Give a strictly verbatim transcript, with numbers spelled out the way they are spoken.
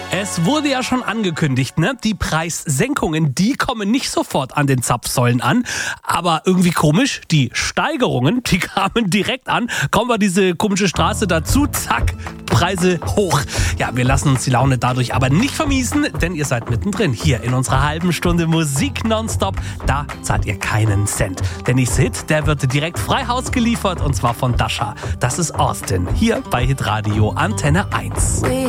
Es wurde ja schon angekündigt, ne? Die Preissenkungen, die kommen nicht sofort an den Zapfsäulen an. Aber irgendwie komisch, die Steigerungen, die kamen direkt an. Kommen wir diese komische Straße dazu, zack, Preise hoch. Ja, wir lassen uns die Laune dadurch aber nicht vermiesen, denn ihr seid mittendrin hier in unserer halben Stunde Musik nonstop. Da zahlt ihr keinen Cent. Der nächste Hit, der wird direkt frei Haus geliefert und zwar von Dasha. Das ist Austin, hier bei Hitradio Antenne eins. We